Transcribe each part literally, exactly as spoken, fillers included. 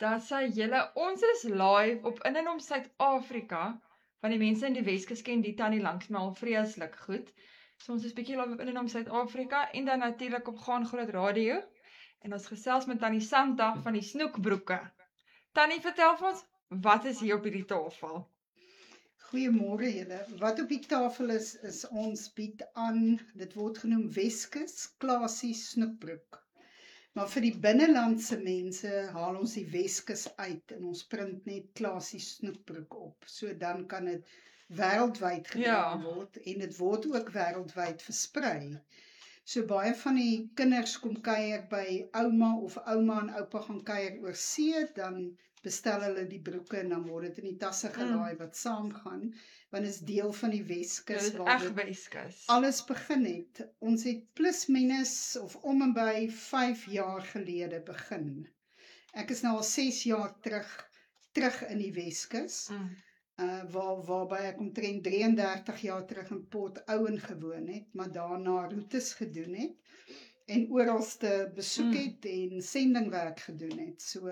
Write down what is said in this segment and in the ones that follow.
Dan sê julle, ons is live op In en Om Suid-Afrika, van die mense in die Weskus ken die tannie langs my al vreeslik goed. So ons is bietjie live op In en Om Suid-Afrika, en dan natuurlik op Gaan Groot Radio, en ons gesels met tannie Santa van die Snoekbroeke. Tannie, vertel vir ons, wat is hier op hierdie tafel? Goeiemôre julle. Wat op die tafel is, is ons bied aan, dit word genoem Weskus Klasie Snoekbroek. Maar vir die binnelandse mense haal ons die Weskus uit en ons print net Klasie Snoekbroek op. So dan kan dit wêreldwyd gedra Ja. word en dit word ook wêreldwyd versprei. So baie van die kinders kom kuier by ouma of ouma en oupa gaan kuier oor see, dan bestel hulle die broeke en dan word dit in die tasse gelaai wat saamgaan, want is deel van die Weskus Dit is waar eg dit Weskus. alles begin het. Ons het plus minus of om en by vyf jaar gelede begin. Ek is nou al ses jaar terug terug in die Weskus, Mm. uh, waar, waarby ek omtrent drieëndertig jaar terug in Port Owen gewoon het, maar daarna roetes gedoen het en oralste besoek Mm. het en sendingwerk gedoen het. So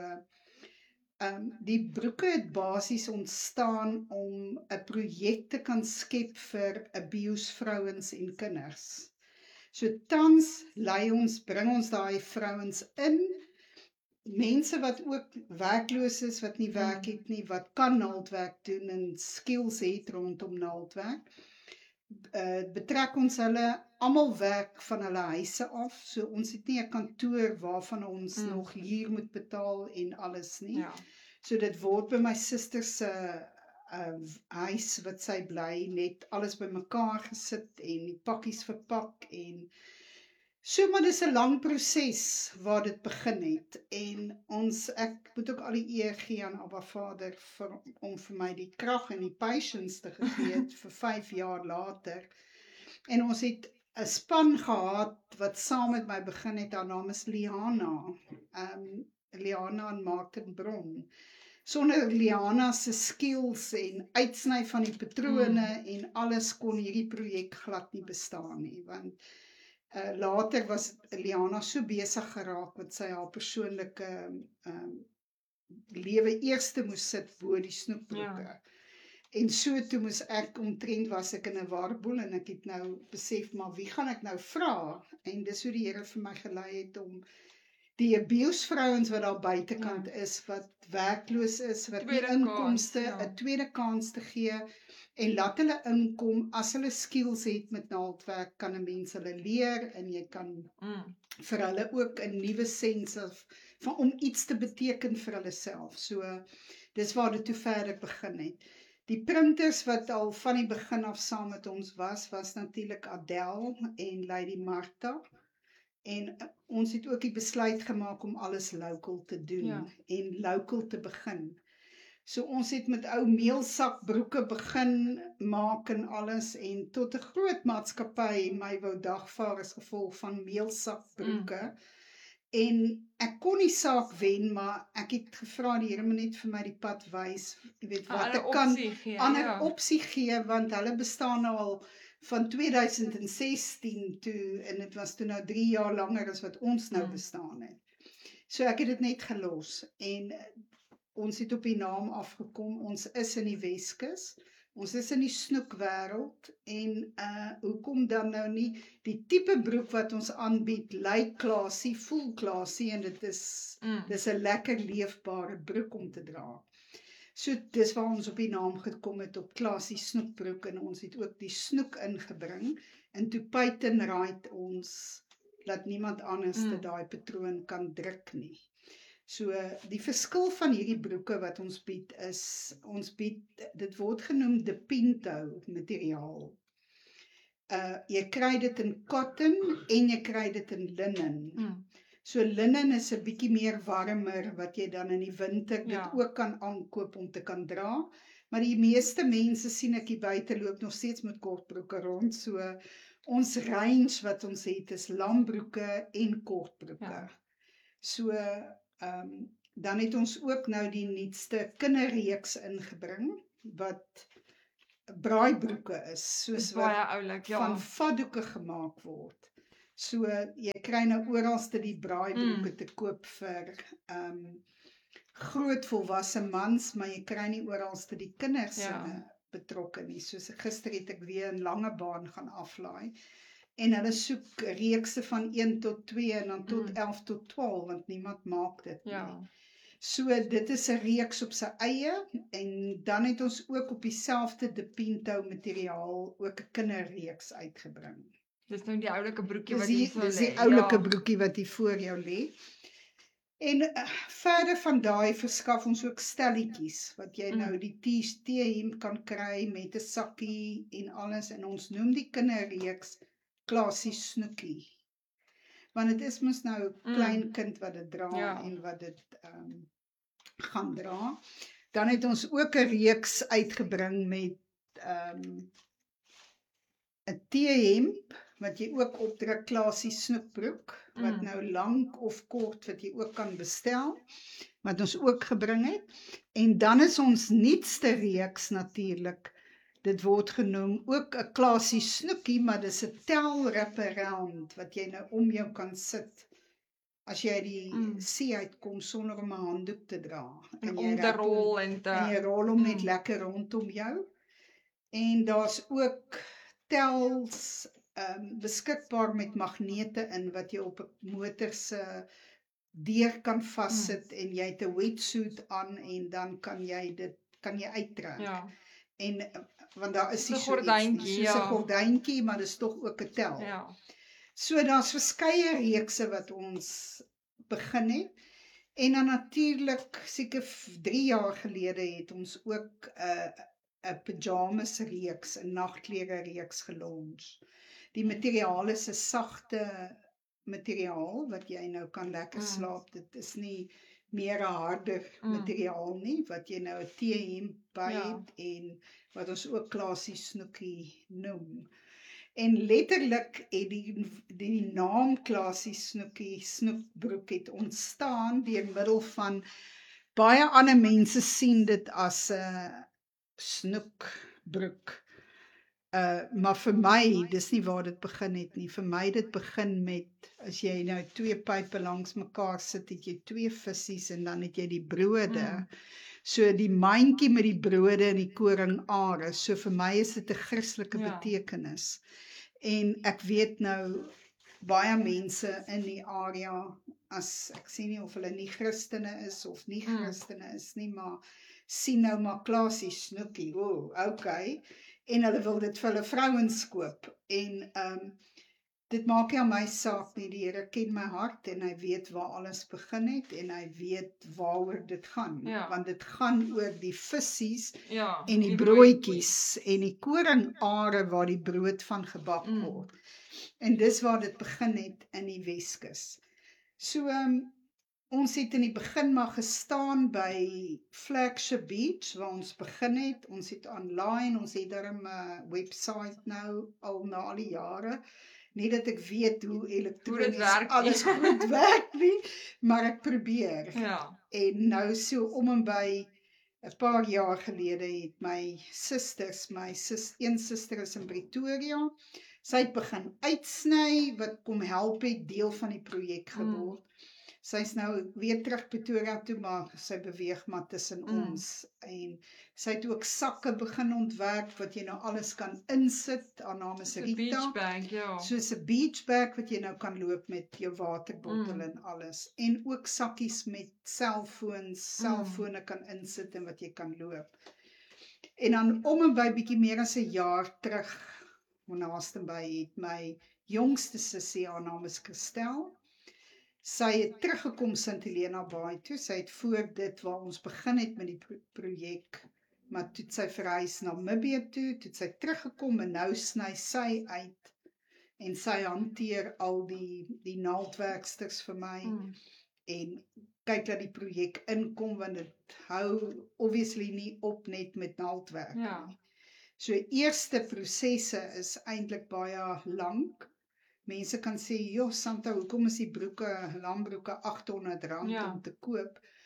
Um, die broeke het basies ontstaan om 'n projek te kan skep vir abuse vrouens en kinders. So tans lei ons, bring ons daai vrouens in, mense wat ook werkloos is, wat nie werk het nie, wat kan naaldwerk doen en skills het rondom naaldwerk. Uh, betrek ons hulle, almal werk van hulle huise af, so ons het nie 'n kantoor waarvan ons Mm. nog huur moet betaal en alles nie. Ja. So dit word by my suster se uh, huis wat sy bly, net alles bymekaar gesit en die pakkies verpak en so, maar dis 'n lang proses waar dit begin het en ons, ek moet ook al die eer gee aan Abba Vader vir, om vir my die krag en die patience te gegee het vir vyf jaar later. En ons het 'n span gehad wat saam met my begin het, haar naam is Liana, um, Liana en Martin Bron. Sonder Liana se skills en uitsny van die patrone mm. en alles kon hierdie projek glad nie bestaan nie, want uh, later was Liana so besig geraak wat sy haar persoonlike um, lewe eerste moes sit bo die snoekbroeke. Ja. En so toe moes ek, omtrent was ek in 'n warboel en ek het nou besef, maar wie gaan ek nou vra? En dis hoe die Here vir my gelei het om die abuse vrouens wat daar buitekant ja. is, wat werkloos is, wat Tweede nie inkomste, 'n kans, ja. tweede kans te gee en laat hulle inkom, as hulle skills het met naaldwerk, kan 'n mens hulle leer en jy kan Mm. vir hulle ook 'n nuwe sens of van om iets te beteken vir hulle self. So dis waar dit toe verder begin het. Die printers wat al van die begin af saam met ons was, was natuurlik Adele en Lady Martha. En uh, ons het ook die besluit gemaak om alles local te doen Ja. en local te begin. So ons het met ou meelsakbroeke begin maak en alles en tot 'n groot maatskappy my wou dagvaar as gevolg van meelsakbroeke. Mm. En ek kon die saak wen, maar ek het gevra die Here moet net vir my die pad wys, jy weet wat Ander ek kan opsie gee, ander ja. opsie gee, want hulle bestaan nou al van tweeduisend sestien toe, en dit was toe nou drie jaar langer as wat ons nou Mm. bestaan het. So ek het dit net gelos, en uh, ons het op die naam afgekom, ons is in die Weskus, ons is in die snoekwêreld, en uh, hoekom dan nou nie, die tipe broek wat ons aanbied, lyk klasie, voel klasie, en dit is, Mm. dis 'n lekker leefbare broek om te dra. So dis waar ons op die naam gekom het, op Klasie Snoekbroek, en ons het ook die snoek ingebring, en toe patent right ons, dat niemand anders Mm. te daai patroon kan druk nie. So die verskil van hierdie broeke wat ons bied is, ons bied, dit word genoem de Pinto materiaal. Uh, jy kry dit in cotton en jy kry dit in linnen. Mm. So linnen is 'n bietjie meer warmer, wat jy dan in die winter dit Ja. ook kan aankoop om te kan dra, maar die meeste mense sien ek hier buite loop nog steeds met kortbroeke rond, so ons range wat ons het is lambroeke en kortbroeke. Ja. So, um, dan het ons ook nou die nuutste kinderreeks ingebring, wat braaibroeke is, soos Is wat baie oulik, ja. van vaddoeke gemaak word. So, jy kry nou oralste die braaibroeke Mm. te koop vir um, groot volwasse mans, maar jy kry nie oralste die kinders Ja. in betrokke nie. Soos gister het ek weer 'n langer baan gaan aflaai. En hulle soek reekse van een tot twee en dan tot Mm. elf tot twaalf, want niemand maak dit Ja. nie. So dit is 'n reeks op sy eie en dan het ons ook op dieselfde De Pinto materiaal ook 'n kinderreeks uitgebring. Dis nou die oulike broekie Dis wat die, hier so dis die lê. oulike Ja. broekie wat hier voor jou lê. En uh, verder van daai verskaf ons ook stelletjies wat jy Mm. nou die T- T-hemp kan kry met 'n sakkie en alles en ons noem die kinderreeks Klasie Snoekie. Want dit is mos nou 'n Mm. klein kind wat dit dra Ja. en wat dit um, gaan dra. Dan het ons ook 'n reeks uitgebring met um, 'n T-hemp wat jy ook opdruk, Klasie Snoekbroek wat Mm. nou lank of kort wat jy ook kan bestel wat ons ook gebring het. En dan is ons nuutste reeks natuurlik, dit word genoem ook 'n Klasie Snoekie, maar dis 'n tel wraparound wat jy nou om jou kan sit as jy die Mm. see uitkom sonder om 'n handdoek te dra. En jy om te wrap hom- rol en te en jy rol hom net Mm. lekker rondom jou. En daar's ook tels um, beskikbaar met magnete in wat jy op 'n motor se deur kan vassit en jy het 'n wetsuit aan en dan kan jy dit kan jy uittrek. Ja. En uh, want daar is nie Soos 'n so iets nie, gordyntjie, soos 'n ja. gordyntjie, maar dis tog ook 'n tel. Ja. So daar's verskeie reekse wat ons begin het. En dan natuurlik seker drie jaar gelede het ons ook 'n uh, 'n pyjamas reeks, 'n nagklere reeks gelons. Die materiaal is 'n sagte materiaal wat jy nou kan lekker Mm. slaap. Dit is nie meer 'n harde Mm. materiaal nie wat jy nou 'n T-hemp by Ja. het en wat ons ook Klasie Snoekie noem. En letterlik het die die naam Klasie Snoekie snoekbroek het ontstaan deur middel van baie ander mense sien dit as 'n snoekbroek. Uh maar vir my, dis nie waar dit begin het nie. Vir my dit begin met as jy nou twee pype langs mekaar sit, het jy twee vissies en dan het jy die brode. Mm. So die mandjie met die brode en die koringare. So vir my is dit 'n Christelike Ja. betekenis. En ek weet nou baie mense in die area, as ek sien nie of hulle nie Christene is of nie Mm. Christene is nie, maar sien nou maar Klasie Snoekie. O, oh, okay. En hulle wil dit vir hulle vrouens koop. En um, dit maak nie aan my saak nie. Die Here ken my hart en hy weet waar alles begin het en hy weet waaroor dit gaan. Ja. Want dit gaan oor die vissies Ja. en die broodjies. broodjies en die koringare waar die brood van gebak Mm. word. En dis waar dit begin het in die Weskus. So um, ons het in die begin maar gestaan by Flagship Beach waar ons begin het. Ons het online, ons het daar 'n website nou al na al die jare. Nie dat ek weet hoe elektronies werk nie. alles goed werk nie, maar ek probeer. Ja. En nou so om en by 'n paar jaar gelede het my susters, my sis, een suster is in Pretoria, sy het begin uitsny wat kom help het deel van die projek geword. Mm. Sy's nou weer terug Pretoria toe, maar sy beweeg maar tussen Mm. ons. En sy het ook sakke begin ontwerp wat jy nou alles kan insit. Haar naam is So 'n Rita. beach bag, ja. Soos 'n beach bag wat jy nou kan loop met jou waterbottel Mm. en alles. En ook sakkies met selfoons, selfone kan insit en wat jy kan loop. En dan om en by bietjie meer as 'n jaar terug, naaste by het my jongste sussie, haar naam is Christel. Sy het teruggekom Sint Helena Baai toe. Sy het voor dit waar ons begin het met die pro projek, maar toe het sy verhuis na Namibië toe, toe het sy teruggekom en nou sny sy uit en sy hanteer al die die naaldwerksters vir my Mm. en kyk dat die projek inkom want dit hou obviously nie op net met naaldwerk Ja. nie. So eerste prosesse is eintlik baie lank. Mense kan sê, "Jo, Santa, hoekom is die broeke, lambroeke agthonderd rand Ja. om te koop?"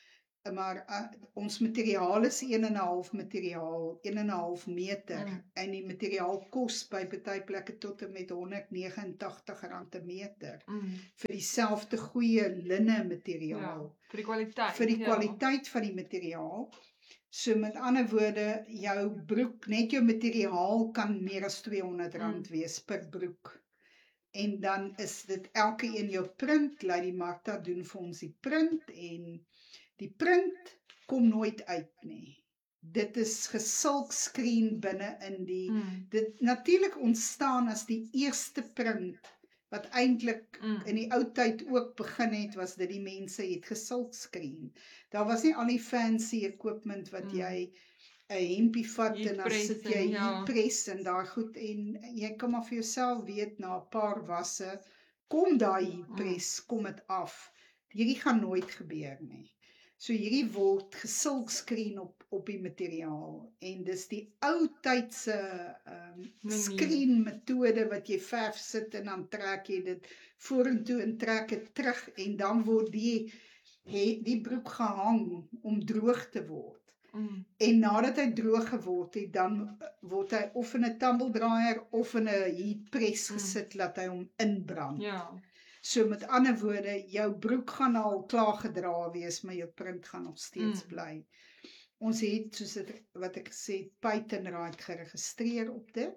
maar uh, ons materiaal is een en 'n half materiaal, een en 'n half meter Mm. en die materiaal kos by party plekke tot en met honderd vyf ene nagtig rand 'n meter Mm. vir dieselfde goeie linne Ja, materiaal, vir die kwaliteit. vir die Ja. kwaliteit van die materiaal. So met ander woorde, jou broek, net jou materiaal kan meer as tweehonderd rand Mm. wees per broek. En dan is dit elke een jou print, laat die Martha doen vir ons die print en die print kom nooit uit nie. Dit is gesilkscreen binne in die, Mm. dit natuurlik ontstaan as die eerste print, wat eintlik Mm. in die ou tyd ook begin het, was dit die mense het gesilkscreen. Daar was nie al die fancy equipment wat Mm. jy 'n hempie vat en dan Heatpress sit jy en hier ja. pres en daar goed en jy kan maar vir jouself weet na 'n paar wasse kom daai heatpress, kom dit af. Hierdie gaan nooit gebeur nie. So hierdie word gesilkscreen op op die materiaal en dis die ou tydse um, Manier. screen metode wat jy verf sit en dan trek jy dit vorentoe en trek dit terug en dan word die he, die broek gehang om droog te word. Mm. En nadat hy droog geword het, dan word hy of in 'n tumble-dryer of in 'n heatpress Mm. gesit, laat hy hom inbrand. Ja. So met ander woorde, jou broek gaan al klaar gedra wees, maar jou print gaan nog steeds Mm. bly. Ons het, soos het, wat ek gesê het, Patent Right geregistreer op dit,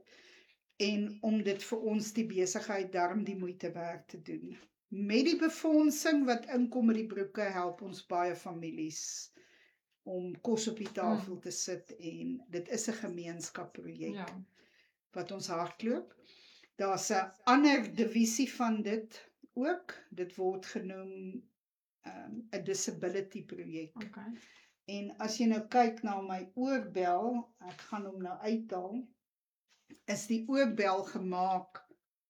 en om dit vir ons die besigheid daarom die moeite werd te doen. Met die befondsing wat inkom met die broeke, help ons baie families om kos op die tafel Mm. te sit en dit is 'n gemeenskapprojek Ja. wat ons hardloop. Daar's 'n ander divisie van dit ook, dit word genoem um, 'n disability projek. Okay. En as jy nou kyk na my oorbel, ek gaan hom nou uithaal, is die oorbel gemaak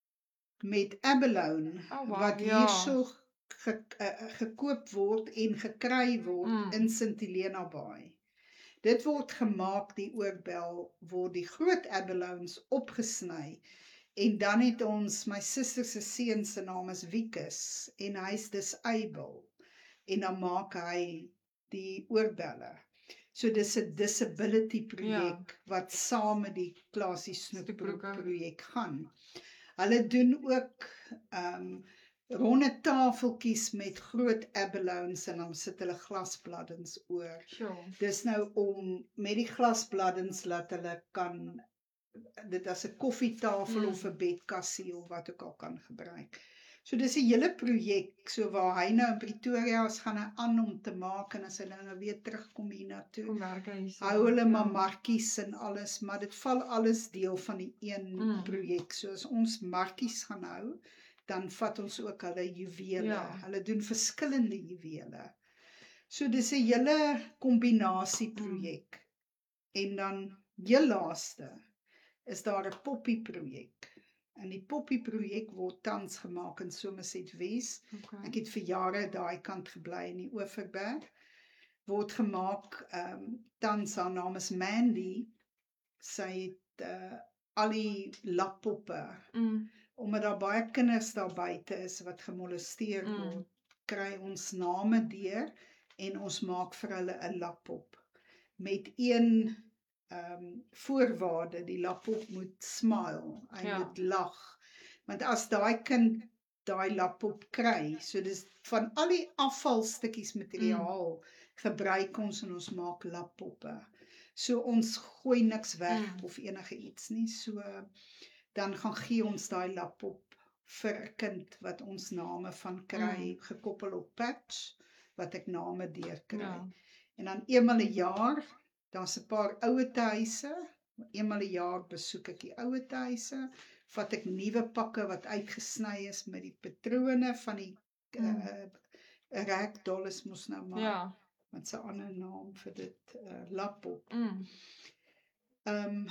met abalone, Oh, wow, wat ja. hierso ge, uh, gekoop word en gekry word Mm. in Sint Helena Bay. Dit word gemaak, die oorbel, word die groot abalones opgesny, en dan het ons, my suster se seun se naam is Wikus, en hy's disable, en dan maak hy die oorbelle. So dis 'n disability projek, Ja. wat saam met die Klaasie Snoekbroek Snoekbroeke. projek gaan. Hulle doen ook um, ronde tafeltjies met groot abalones en dan sit hulle glasbladdens oor. Sure. Dis nou om met die glasbladdens laat hulle kan dit as 'n koffietafel Mm. of 'n bedkassie of wat ook al kan gebruik. So dis 'n hele projek, so waar hy nou in Pretoria is, gaan hy aan om te maak en as hy nou, nou weer terugkom hiernatoe, Kom werk hy hierso. hou hulle Ja. maar markies en alles, maar dit val alles deel van die een Mm. projek. So as ons markies gaan hou, dan vat ons ook hulle juwele. Ja. Hulle doen verskillende juwele. So dis 'n hele kombinasie projek. En dan heel laaste is daar 'n poppy projek. En die poppy projek word tans gemaak in Somerset Wes. Okay. Ek het vir jare daai kant gebly in die Oeverberg. Word gemaak, um, tans haar naam is Mandy. Sy het uh, al die lappoppe, Mm. omdat daar baie kinders daar buite is wat gemolesteer Mm. word, kry ons name deur en ons maak vir hulle 'n lappop met een um, voorwaarde, die lappop moet smile, hy Ja. moet lag, want as daai kind daai lappop kry, so dis van al die afvalstukkies materiaal, mm. gebruik ons en ons maak lappoppe. So ons gooi niks weg Mm. of enige iets nie, so dan gaan gee ons daai lappop vir 'n kind wat ons name van kry, Mm. gekoppel op patch, wat ek name deur kry. Ja. En dan eenmal 'n jaar, daar's 'n paar ouetehuise, eenmal 'n jaar besoek ek die ouetehuise, vat ek nuwe pakke wat uitgesny is met die patrone van die Mm. uh, ragdoll is mos nou maar, Ja. wat se ander naam vir dit, uh, lappop. Mm. Um,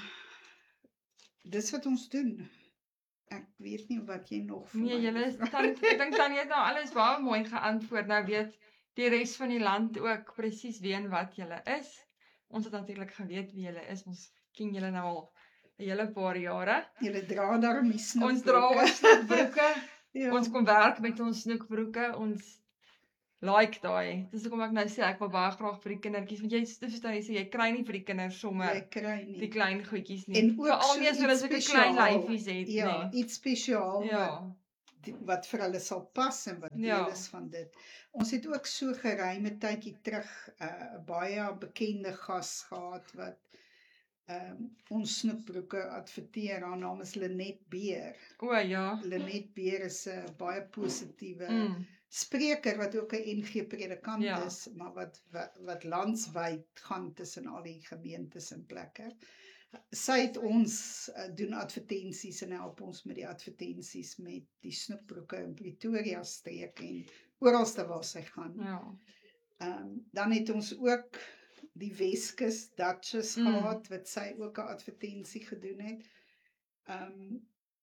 dis wat ons doen. Ek weet nie wat jy nog vir Nee, my julle wil is vra. dan ek dink Tannie het nou alles baie mooi geantwoord. Nou weet die res van die land ook presies wie en wat julle is. Ons het natuurlik geweet wie julle is. Ons ken julle nou al 'n hele paar jare. Julle dra daarom die snoekbroeke. Ons dra ons snoekbroeke. Ja. Ons kom werk met ons snoekbroeke. Ons like daai. Dis hoekom ek nou sê ek wil baie graag vir die kindertjies, want jy verstaan jy sê jy kry nie vir die kinders Jy sommer kry die nie. klein goedjies nie. En ook Veral so nie as hulle iets sulke klein spesiaal. lyfies het Ja, nie. iets spesiaal wat Ja. die- wat vir hulle sal pas en wat deel Ja. is van dit. Ons het ook so geruime tydjie terug 'n uh, baie bekende gas gehad wat um, ons snoekbroeke adverteer. Haar naam is Lenet Beer. O ja. Lenet Beer is 'n baie positiewe Mm. spreker wat ook 'n N G predikant Ja. is, maar wat wat, wat landwyd gaan tussen al die gemeentes en plekke. Sy het ons uh, doen advertensies en help ons met die advertensies met die snoekbroeke in Pretoria streek en oralste waar sy gaan. Ja. Um, dan het ons ook die Weskus Duchess Mm. gehad wat sy ook 'n advertensie gedoen het. Um,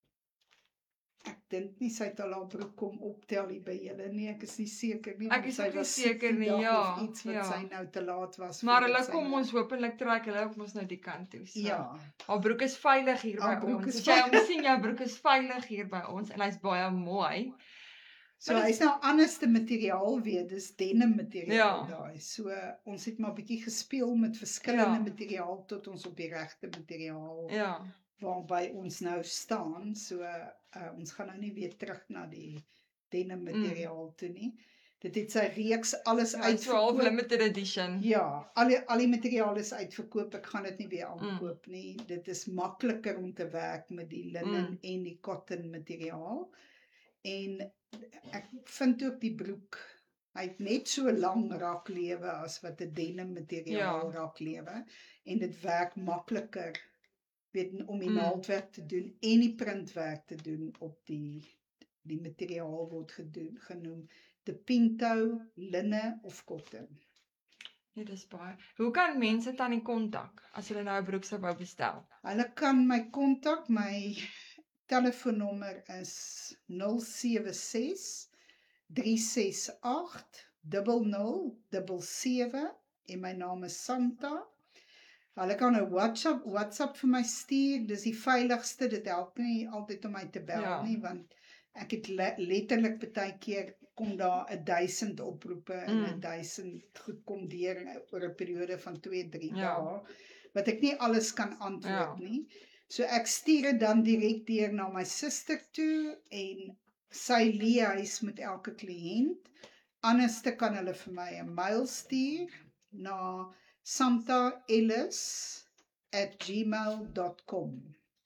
ek dink nie sy het al haar broek kom optel hier by julle nie. Ek is nie seker nie. Ek want is sy ook nie was siek seker die nie, dag ja, Of iets wat ja. sy nou te laat was. Maar voordat hulle sy kom nou- ons hopelik trek hulle ook mos nou die kant toe. So. Ja. Haar broek is veilig hier Haar by broek ons. is As jy hom veilig. sien, jou broek is veilig hier by ons en hy's baie mooi. So Maar dis- hy's nou anderste materiaal weer, dis denim materiaal Ja. daai. So ons het maar bietjie gespeel met verskillende Ja. materiaal tot ons op die regte materiaal Ja. waarby ons nou staan. So uh, ons gaan nou nie weer terug na die denim materiaal toe nie. Dit het sy reeks alles Ja, hy's so half uitverkoop. limited edition. Ja, al die, al die materiaal is uitverkoop. Ek gaan dit nie weer Mm. aankoop nie. Dit is makliker om te werk met die linnen Mm. en die cotton materiaal. En ek vind ook die broek, hy het net so lang raklewe as wat 'n denim materiaal Ja. raklewe en dit werk makliker weet om die Mm. naaldwerk te doen en die printwerk te doen op die die materiaal word gedoen genoem de pinto, linne of cotton. Ja, dis baie. Hoe kan mense tannie kontak as hulle nou 'n broek sou wou bestel? Hulle kan my kontak, my telefoonnommer is nul sewe ses drie ses agt nul nul sewe sewe en my naam is Santa. Hulle kan 'n WhatsApp WhatsApp vir my stuur, dis die veiligste, dit help nie altyd om my te bel Ja. nie, want ek het le letterlik baie keer kom daar 'n duisend oproepe en Mm. 'n duisend goed kom deur oor 'n periode van twee, drie Ja. dae, wat ek nie alles kan antwoord Ja. nie. So ek stuur dit dan direk deur na my suster toe en sy liaise met elke kliënt. Anderste kan hulle vir my 'n mail stuur na santaellis at gmail dot com.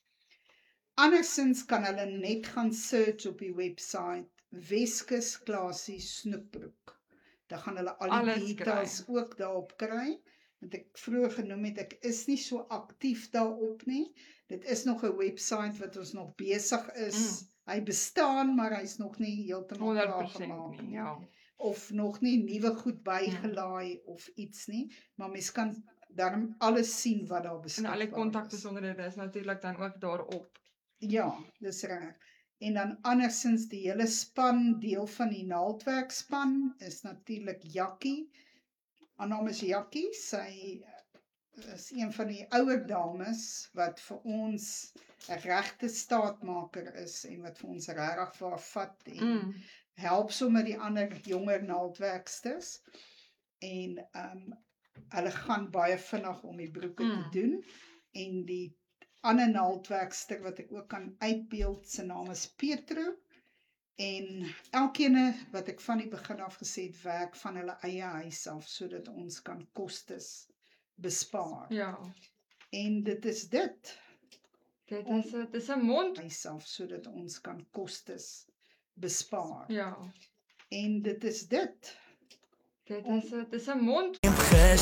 Andersins kan hulle net gaan search op die website Weskus Klasie Snoekbroek. Dan gaan hulle al die Alles details ook daarop kry. Want ek vroeër genoem het, ek is nie so aktief daarop nie. Dit is nog 'n website wat ons nog besig is. Mm. Hy bestaan, maar hy's nog nie heeltemal honderd klaar persent gemaak nie, ja. of nog nie nuwe goed bygelaai mm. of iets nie, maar mens kan daarom alles sien wat daar En beskikbaar alle is. kontakbesonderhede is natuurlik dan ook daarop. Ja, dis reg. En dan andersins die hele span, deel van die naaldwerkspan is natuurlik Jakkie. Haar naam is Jakkie. Sy is een van die ouer dames wat vir ons 'n regte staatmaker is en wat vir ons regtig vat en Mm. help sommer die ander jonger naaldwerksters. En um hulle gaan baie vinnig om die broeke Mm. te doen en die ander naaldwerkster wat ek ook kan uitbeeld, sy naam is Petro en elkene wat ek van die begin af gesê het, werk van hulle eie huis af sodat ons kan kostes bespaar. Ja. En dit is dit, Dit is 'n dis 'n mond. huis af sodat ons kan kostes bespaar. Ja. En dit is dit. Dit is 'n dis 'n mond